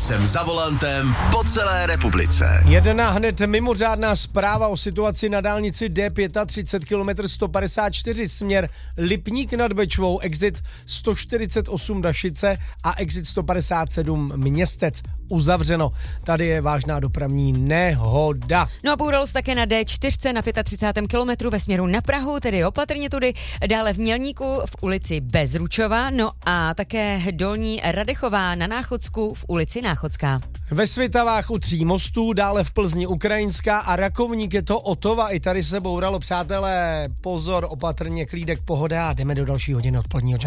jsem za volantem po celé republice. Jedna hned mimořádná zpráva o situaci na dálnici D35 km 154 směr Lipník nad Bečvou, exit 148 Dašice a exit 157 Městec uzavřeno. Tady je vážná dopravní nehoda. No a boural se také na D4 na 35. kilometru ve směru na Prahu, tedy opatrně tudy, dále v Mělníku v ulici Bezručova, no a také Dolní Radechová na Náchodsku v ulici Náchodská. Ve Svitavách u Tří mostů, dále v Plzni Ukrajinská a Rakovník je to Otova. I tady se bouralo, přátelé, pozor, opatrně, klídek, pohoda a jdeme do další hodiny odpoledního času.